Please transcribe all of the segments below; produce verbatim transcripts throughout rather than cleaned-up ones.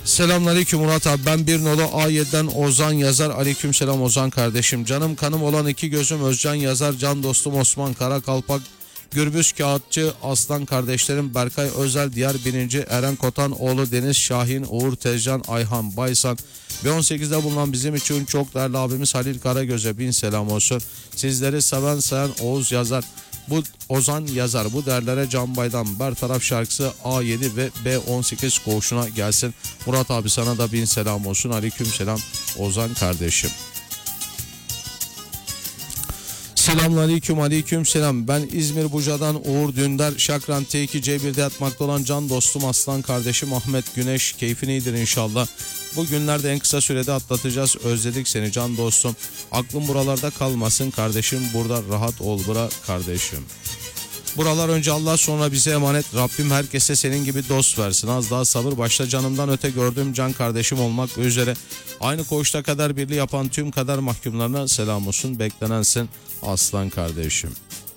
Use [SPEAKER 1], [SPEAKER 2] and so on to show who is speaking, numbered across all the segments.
[SPEAKER 1] Selamünaleyküm Murat abi, ben bir nolu A yedi'den Ozan yazar. Aleykümselam Ozan kardeşim. Canım kanım olan iki gözüm Özcan yazar. Can dostum Osman Karakalpak, Gürbüz Kağıtçı, Aslan kardeşlerim Berkay Özel, Diyar Birinci, Eren Kotan oğlu Deniz Şahin, Uğur Tezcan, Ayhan Baysan ve on sekizde bulunan bizim için çok değerli abimiz Halil Karagöz'e bin selam olsun. Sizleri seven sayan Oğuz yazar. Bu Ozan yazar. Bu derlere Can Baydan bertaraf şarkısı A yedi ve B on sekiz koğuşuna gelsin. Murat abi sana da bin selam olsun. Aleyküm selam Ozan kardeşim. Selamünaleyküm, aleyküm selam. Ben İzmir Buca'dan Uğur Dündar. Şakran T iki C bir'de yatmakta olan can dostum Aslan kardeşim Ahmet Güneş. Keyfin iyidir inşallah. Bu günlerde en kısa sürede atlatacağız. Özledik seni can dostum. Aklım buralarda kalmasın kardeşim. Burada rahat ol bura kardeşim. Buralar önce Allah, sonra bize emanet. Rabbim herkese senin gibi dost versin. Az daha sabır, başta canımdan öte gördüğüm can kardeşim olmak üzere aynı koğuşta kader birliği yapan tüm kader mahkumlarına selam olsun. Beklenensin Aslan kardeşim.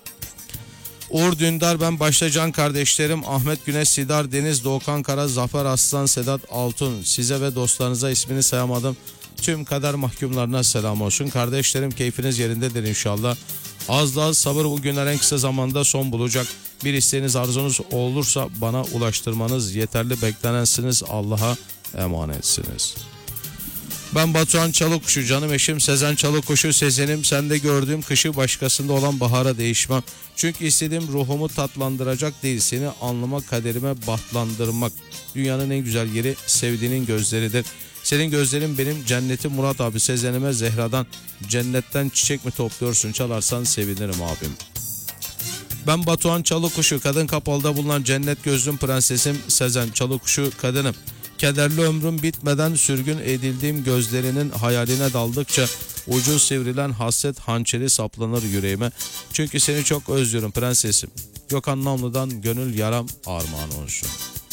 [SPEAKER 1] Uğur Dündar, ben başta can kardeşlerim Ahmet Güneş, Sidar Deniz, Doğukan Kara, Zafer Aslan, Sedat Altun, size ve dostlarınıza ismini sayamadım tüm kader mahkumlarına selam olsun. Kardeşlerim keyfiniz yerindedir inşallah. Az daha sabır, bu günler en kısa zamanda son bulacak. Bir isteğiniz, arzunuz olursa bana ulaştırmanız yeterli. Beklenensiniz, Allah'a emanetsiniz. Ben Batuhan Çalıkuşu, canım eşim Sezen Çalıkuşu. Sezenim, sende gördüğüm kışı başkasında olan bahara değişmem. Çünkü istediğim ruhumu tatlandıracak değil, seni anlama, kaderime bahtlandırmak. Dünyanın en güzel yeri sevdiğinin gözleridir. Senin gözlerin benim cennetim Murat abi. Sezenime Zehra'dan cennetten çiçek mi topluyorsun, çalarsan sevinirim abim. Ben Batuhan Çalıkuşu, kadın kapalıda bulunan cennet gözlüm prensesim Sezen Çalıkuşu kadınım. Kederli ömrüm bitmeden sürgün edildiğim gözlerinin hayaline daldıkça ucu sivrilen hasret hançeri saplanır yüreğime. Çünkü seni çok özlüyorum prensesim. Gökhan Namlı'dan gönül yaram armağan olsun.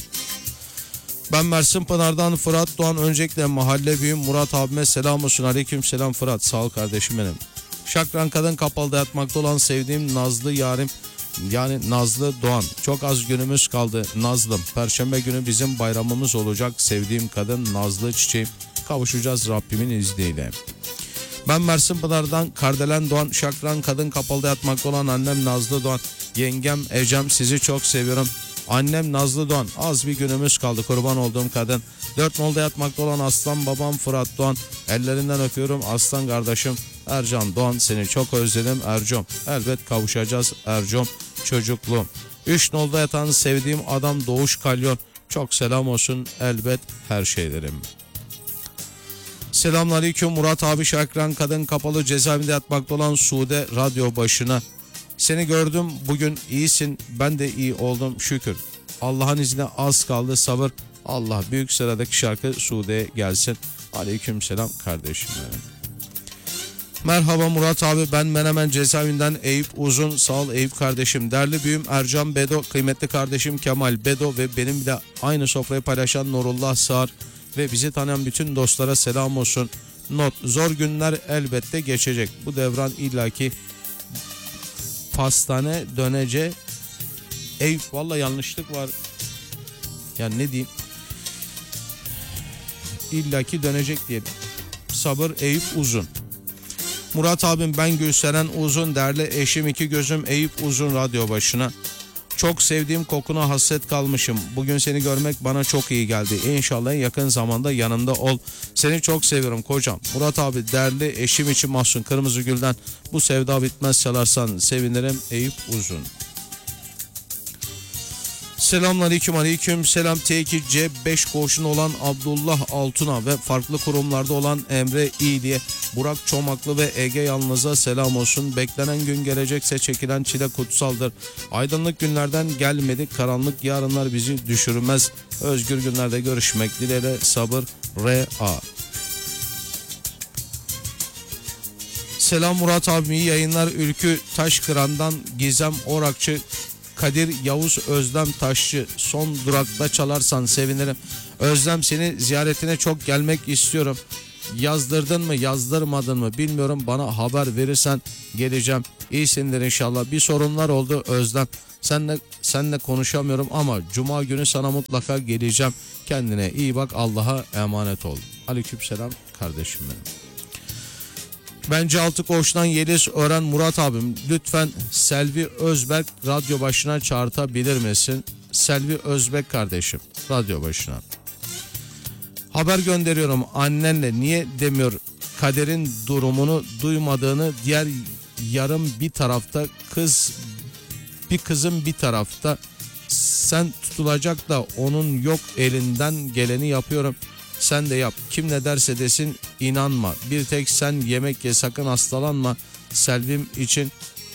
[SPEAKER 1] Ben Mersin Pınar'dan Fırat Doğan. Öncelikle mahalle büyüğüm Murat abime selam olsun. Aleyküm selam Fırat, sağ ol kardeşim benim. Şakran kadın kapalıda yatmakta olan sevdiğim Nazlı yarim, yani Nazlı Doğan. Çok az günümüz kaldı Nazlım. Perşembe günü bizim bayramımız olacak. Sevdiğim kadın Nazlı çiçeğim. Kavuşacağız Rabbimin izniyle. Ben Mersin Pınar'dan Kardelen Doğan. Şakran kadın kapalıda yatmakta olan annem Nazlı Doğan. Yengem Ecem, sizi çok seviyorum. Annem Nazlı Doğan, az bir günümüz kaldı kurban olduğum kadın. Dört nolda yatmakta olan aslan babam Fırat Doğan. Ellerinden öpüyorum aslan kardeşim Ercan Doğan, seni çok özledim Ercom. Elbet kavuşacağız Ercom çocukluğum. Üç nolda yatan sevdiğim adam Doğuş Kalyon. Çok selam olsun elbet her şeylerim. Selamünaleyküm Murat abi. Şakran kadın kapalı cezaevinde yatmakta olan Sude radyo başına. Seni gördüm bugün, iyisin, ben de iyi oldum şükür. Allah'ın izniyle az kaldı, sabır. Allah, büyük sıradaki şarkı Sude'ye gelsin. Aleyküm selam kardeşim benim. Merhaba Murat abi, ben Menemen cezaevinden Eyüp Uzun. Sağ ol Eyüp kardeşim. Değerli büyüğüm Ercan Bedo, kıymetli kardeşim Kemal Bedo ve benim de aynı sofrayı paylaşan Nurullah Sağır ve bizi tanıyan bütün dostlara selam olsun. Not: zor günler elbette geçecek. Bu devran illaki pastane dönece. Eyüp, valla yanlışlık var. Ya ne diyeyim? İllaki dönecek diyelim. Sabır Eyüp Uzun. Murat abim, ben Gülseren Uzun. Değerli eşim iki gözüm Eyüp Uzun radyo başına. Çok sevdiğim kokuna hasret kalmışım. Bugün seni görmek bana çok iyi geldi. İnşallah en yakın zamanda yanımda ol. Seni çok seviyorum kocam. Murat abi, değerli eşim için Mahsun Kırmızıgül'den bu sevda bitmez çalarsan sevinirim Eyüp Uzun. Selamünaleyküm, aleyküm selam. T iki C beş koğuşunda olan Abdullah Altuna ve farklı kurumlarda olan Emre İyili'ye, Burak Çomaklı ve Ege Yalnız'a selam olsun. Beklenen gün gelecekse çekilen çile kutsaldır. Aydınlık günlerden gelmedik, karanlık yarınlar bizi düşürmez. Özgür günlerde görüşmek dileğiyle, sabır R A. Selam Murat abi, iyi yayınlar. Ülkü Taşkıran'dan Gizem Orakçı, Kadir Yavuz Özlem Taşçı. Son durakta çalarsan sevinirim. Özlem, seni ziyaretine çok gelmek istiyorum. Yazdırdın mı yazdırmadın mı bilmiyorum, bana haber verirsen geleceğim. İyisindir inşallah. Bir sorunlar oldu Özlem. Senle, senle konuşamıyorum ama cuma günü sana mutlaka geleceğim. Kendine iyi bak, Allah'a emanet ol. Aleykümselam kardeşim benim. Bence altı koğuştan Yeliz Öğren Murat abim, lütfen Selvi Özbek radyo başına çağırtabilir misin? Selvi Özbek kardeşim radyo başına. Haber gönderiyorum, annenle niye demiyor Kader'in durumunu duymadığını, diğer yarım bir tarafta, kız bir kızım bir tarafta, sen tutulacak da onun yok, elinden geleni yapıyorum, sen de yap, kim ne derse desin inanma, bir tek sen yemek ye, sakın hastalanma, Selvim için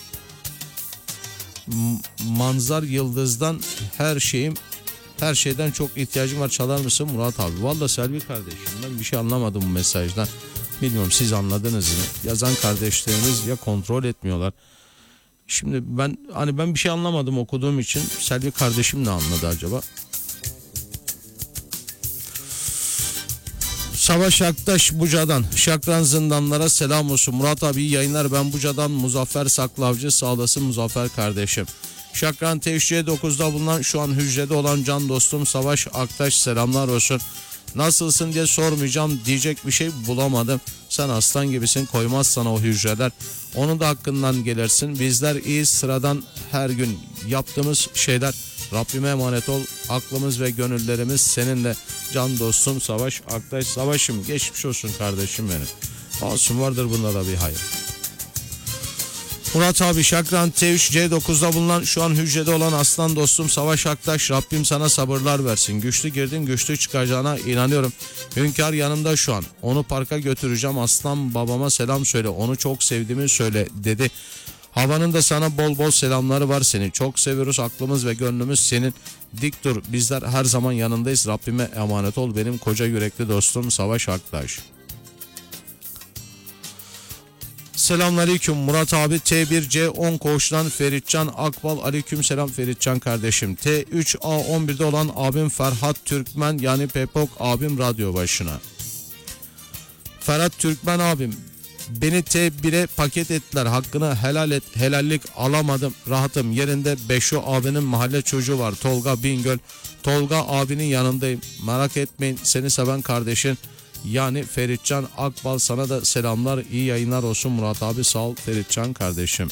[SPEAKER 1] Manzar Yıldız'dan her şeyim her şeyden çok ihtiyacım var, çalar mısın Murat abi? Vallahi Selvi kardeşim, ben bir şey anlamadım bu mesajdan. Bilmiyorum siz anladınız mı? Yazan kardeşlerimiz ya kontrol etmiyorlar. Şimdi ben hani ben bir şey anlamadım okuduğum için. Selvi kardeşim ne anladı acaba? Savaş Aktaş Buca'dan. Şakran zindanlara selam olsun. Murat abi iyi yayınlar. Ben Buca'dan Muzaffer Saklavcı. Sağ olasın Muzaffer kardeşim. Şakran T üç C dokuzda bulunan, şu an hücrede olan can dostum Savaş Aktaş, selamlar olsun. Nasılsın diye sormayacağım, diyecek bir şey bulamadım. Sen aslan gibisin, koymaz sana o hücreler. Onun da hakkından gelirsin. Bizler iyi, sıradan her gün yaptığımız şeyler. Rabbime emanet ol. Aklımız ve gönüllerimiz seninle. Can dostum Savaş Aktaş. Savaşım geçmiş olsun kardeşim benim. Olsun, vardır bunda da bir hayır. Murat abi Şakran T üç C dokuzda bulunan, şu an hücrede olan aslan dostum Savaş Aktaş, Rabbim sana sabırlar versin. Güçlü girdin, güçlü çıkacağına inanıyorum. Hünkar yanımda şu an. Onu parka götüreceğim. Aslan babama selam söyle. Onu çok sevdiğimi söyle dedi. Havanın da sana bol bol selamları var, seni çok seviyoruz. Aklımız ve gönlümüz senin. Dik dur, bizler her zaman yanındayız. Rabbime emanet ol benim koca yürekli dostum Savaş Aktaş. Selamünaleyküm Murat abi. T bir C on koğuştan Feritcan Akbal. Aleyküm selam Feritcan kardeşim. T üç A on birde olan abim Ferhat Türkmen, yani Pepok abim radyo başına. Ferhat Türkmen abim, beni T bire paket ettiler, hakkını helal et, helallik alamadım, rahatım yerinde. Beşo abinin mahalle çocuğu var, Tolga Bingöl. Tolga abinin yanındayım, merak etmeyin, seni seven kardeşin yani Feritcan Akbal, sana da selamlar, iyi yayınlar olsun Murat abi, sağ ol Feritcan kardeşim.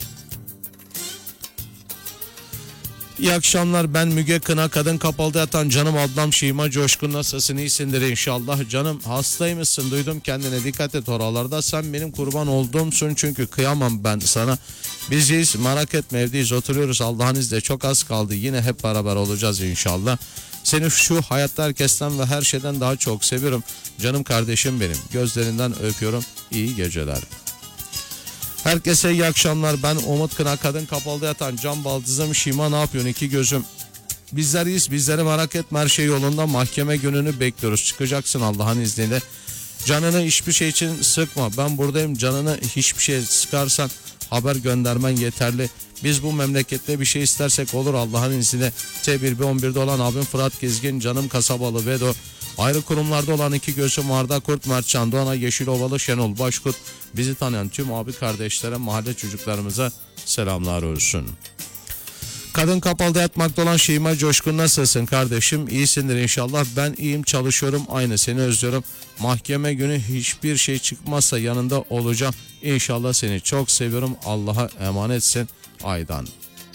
[SPEAKER 1] İyi akşamlar, ben Müge Kına, kadın kapalıda yatan canım ablam Şima Coşkun, nasılsın, iyisindir inşallah canım, hastaymışsın duydum, kendine dikkat et oralarda, sen benim kurban olduğumsun çünkü kıyamam ben sana. Biziz, merak etme, evdeyiz, oturuyoruz, Allah'ın izniyle çok az kaldı, yine hep beraber olacağız inşallah. Seni şu hayatta herkesten ve her şeyden daha çok seviyorum canım kardeşim benim, gözlerinden öpüyorum, iyi geceler. Herkese iyi akşamlar, ben Umut Kına, kadın kapalıda yatan can baldızım Şima, ne yapıyorsun iki gözüm? Bizler iyiyiz, bizleri merak etme, her şey yolunda, mahkeme gününü bekliyoruz, çıkacaksın Allah'ın izniyle. Canını hiçbir şey için sıkma, ben buradayım, canını hiçbir şey sıkarsan haber göndermen yeterli. Biz bu memlekette bir şey istersek olur Allah'ın izniyle. T bir B on birde olan abim Fırat Gezgin, canım kasabalı Vedo. Ayrı kurumlarda olan iki gözüm Arda Kurt, Mertcan Doğan'a, Yeşilovalı Şenol Başkurt. Bizi tanıyan tüm abi kardeşlere, mahalle çocuklarımıza selamlar olsun. Kadın kapalıda yatmakta olan Şeyma Coşkun, nasılsın kardeşim? İyisindir inşallah. Ben iyiyim, çalışıyorum, aynı seni özlüyorum. Mahkeme günü hiçbir şey çıkmazsa yanında olacağım. İnşallah, seni çok seviyorum. Allah'a emanetsin. Aydan.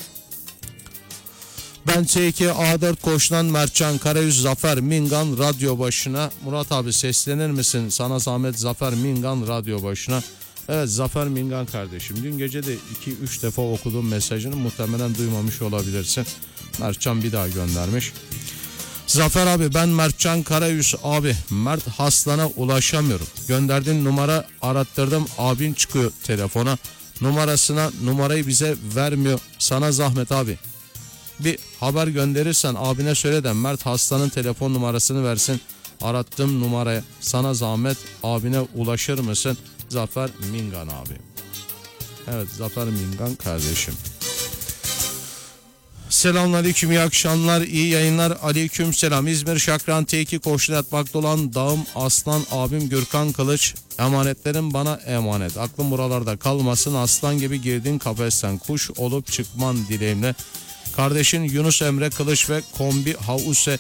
[SPEAKER 1] Ben T iki A dört koşulan Mertcan Karayüz Zafer Mingan radyo başına. Murat abi seslenir misin? Sana zahmet, Zafer Mingan radyo başına. Evet Zafer Mingan kardeşim, dün gece de iki üç defa okuduğum mesajını muhtemelen duymamış olabilirsin. Mertcan bir daha göndermiş. Zafer abi, ben Mertcan Karayüz abi, Mert Haslan'a ulaşamıyorum. Gönderdiğin numara arattırdım, abin çıkıyor telefona. Numarasına, numarayı bize vermiyor. Sana zahmet abi, bir haber gönderirsen abine söyle de Mert Haslan'ın telefon numarasını versin. Arattığım numaraya, sana zahmet, abine ulaşır mısın? Zafer Mingan abi. Evet Zafer Mingan kardeşim. Selamünaleyküm, iyi akşamlar, iyi yayınlar. Aleyküm selam. İzmir Şakran T iki koşuda yatmakta olan dağım aslan abim Gürkan Kılıç. Emanetlerim bana emanet. Aklım buralarda kalmasın. Aslan gibi girdin kafesten. Kuş olup çıkman dileğimle. Kardeşin Yunus Emre Kılıç ve Kombi Havuse